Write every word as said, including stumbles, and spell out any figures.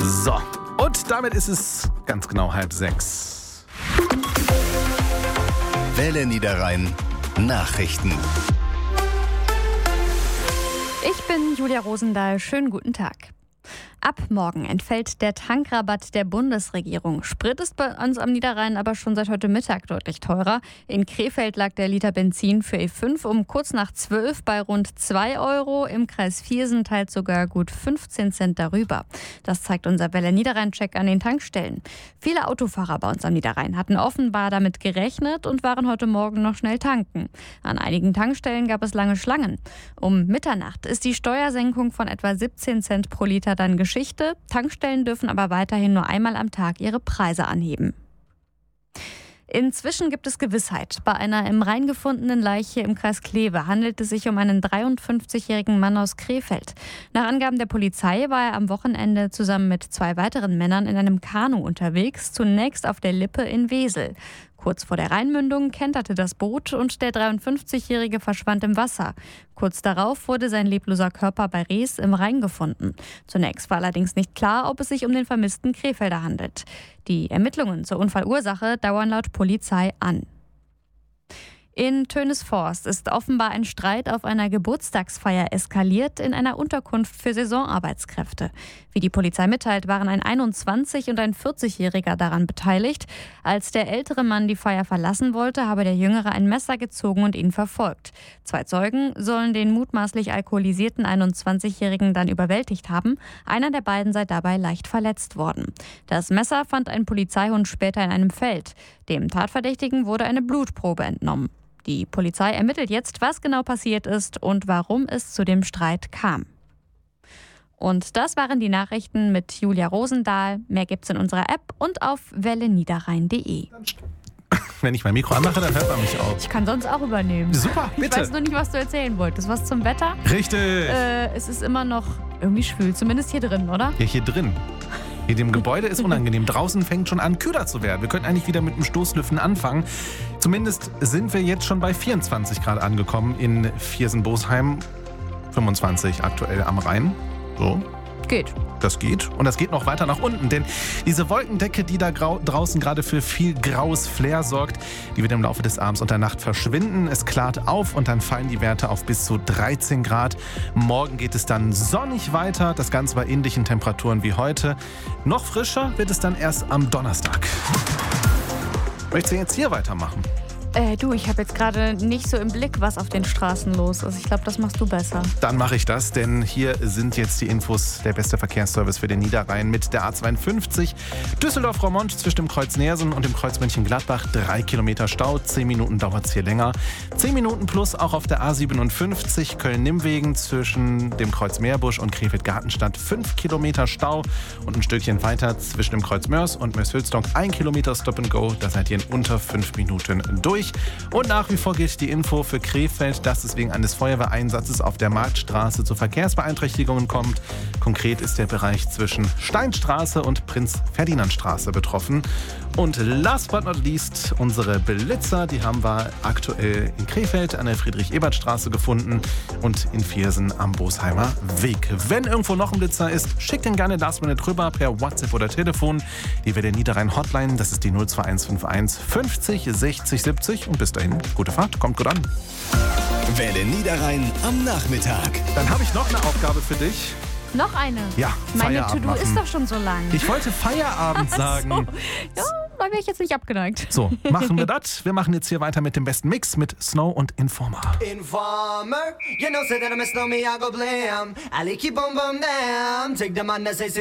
So, und damit ist es ganz genau halb sechs. Welle Niederrhein Nachrichten. Ich bin Julia Rosendahl. Schönen guten Tag. Ab morgen entfällt der Tankrabatt der Bundesregierung. Sprit ist bei uns am Niederrhein aber schon seit heute Mittag deutlich teurer. In Krefeld lag der Liter Benzin für E fünf um kurz nach zwölf bei rund zwei Euro. Im Kreis Viersen teilt sogar gut fünfzehn Cent darüber. Das zeigt unser Welle Niederrhein-Check an den Tankstellen. Viele Autofahrer bei uns am Niederrhein hatten offenbar damit gerechnet und waren heute Morgen noch schnell tanken. An einigen Tankstellen gab es lange Schlangen. Um Mitternacht ist die Steuersenkung von etwa siebzehn Cent pro Liter dann Geschichte. Tankstellen dürfen aber weiterhin nur einmal am Tag ihre Preise anheben. Inzwischen gibt es Gewissheit. Bei einer im Rhein gefundenen Leiche im Kreis Kleve handelt es sich um einen dreiundfünfzigjährigen Mann aus Krefeld. Nach Angaben der Polizei war er am Wochenende zusammen mit zwei weiteren Männern in einem Kanu unterwegs, zunächst auf der Lippe in Wesel. Kurz vor der Rheinmündung kenterte das Boot und der dreiundfünfzigjährige verschwand im Wasser. Kurz darauf wurde sein lebloser Körper bei Rees im Rhein gefunden. Zunächst war allerdings nicht klar, ob es sich um den vermissten Krefelder handelt. Die Ermittlungen zur Unfallursache dauern laut Polizei an. In Tönisvorst ist offenbar ein Streit auf einer Geburtstagsfeier eskaliert in einer Unterkunft für Saisonarbeitskräfte. Wie die Polizei mitteilt, waren ein einundzwanzig- und ein vierzigjähriger daran beteiligt. Als der ältere Mann die Feier verlassen wollte, habe der Jüngere ein Messer gezogen und ihn verfolgt. Zwei Zeugen sollen den mutmaßlich alkoholisierten einundzwanzigjährigen dann überwältigt haben. Einer der beiden sei dabei leicht verletzt worden. Das Messer fand ein Polizeihund später in einem Feld. Dem Tatverdächtigen wurde eine Blutprobe entnommen. Die Polizei ermittelt jetzt, was genau passiert ist und warum es zu dem Streit kam. Und das waren die Nachrichten mit Julia Rosendahl. Mehr gibt's in unserer App und auf welle niederrhein punkt de. Wenn ich mein Mikro anmache, dann hört man mich auch. Ich kann sonst auch übernehmen. Super, bitte. Ich weiß nur nicht, was du erzählen wolltest. Was zum Wetter? Richtig. Äh, es ist immer noch irgendwie schwül, zumindest hier drin, oder? Ja, hier drin. Hier dem Gebäude ist unangenehm. Draußen fängt schon an, kühler zu werden. Wir könnten eigentlich wieder mit dem Stoßlüften anfangen. Zumindest sind wir jetzt schon bei vierundzwanzig Grad angekommen in Viersen-Bosheim. fünfundzwanzig aktuell am Rhein. So. Geht. Das geht. Und das geht noch weiter nach unten, denn diese Wolkendecke, die da grau- draußen gerade für viel graues Flair sorgt, die wird im Laufe des Abends und der Nacht verschwinden. Es klart auf und dann fallen die Werte auf bis zu dreizehn Grad. Morgen geht es dann sonnig weiter, das Ganze bei ähnlichen Temperaturen wie heute. Noch frischer wird es dann erst am Donnerstag. Möchtest du jetzt hier weitermachen? Äh, du, ich habe jetzt gerade nicht so im Blick, was auf den Straßen los ist. Ich glaube, das machst du besser. Dann mache ich das, denn hier sind jetzt die Infos, der beste Verkehrsservice für den Niederrhein mit der A zweiundfünfzig. Düsseldorf-Roermond zwischen dem Kreuz Neersen und dem Kreuz Mönchengladbach. Drei Kilometer Stau, zehn Minuten dauert es hier länger. Zehn Minuten plus auch auf der A siebenundfünfzig Köln-Nimmwegen zwischen dem Kreuz Meerbusch und Krefeld-Gartenstadt. Fünf Kilometer Stau und ein Stückchen weiter zwischen dem Kreuz Mörs und Mörs-Hülsdonk. Ein Kilometer Stop and Go, da seid ihr in unter fünf Minuten durch. Und nach wie vor gilt die Info für Krefeld, dass es wegen eines Feuerwehreinsatzes auf der Marktstraße zu Verkehrsbeeinträchtigungen kommt. Konkret ist der Bereich zwischen Steinstraße und Prinz-Ferdinand-Straße betroffen. Und last but not least, unsere Blitzer, die haben wir aktuell in Krefeld an der Friedrich-Ebert-Straße gefunden und in Viersen am Bosheimer Weg. Wenn irgendwo noch ein Blitzer ist, schickt den gerne last minute rüber per WhatsApp oder Telefon. Die Welle Niederrhein Hotline, das ist die null zwei eins fünf eins fünfzig sechzig siebzig. Und bis dahin, gute Fahrt, kommt gut an. Welle Niederrhein am Nachmittag. Dann habe ich noch eine Aufgabe für dich. Noch eine? Ja, Meine Feierabend To-Do ist machen. doch schon so lang. Ich wollte Feierabend sagen. So. Ja, da wäre ich jetzt nicht abgeneigt. So, machen wir das. Wir machen jetzt hier weiter mit dem besten Mix mit Snow und Informer. Informer, you know, say that I'm a snowman, I go blam. I like you, boom, boom, damn. Take the man that says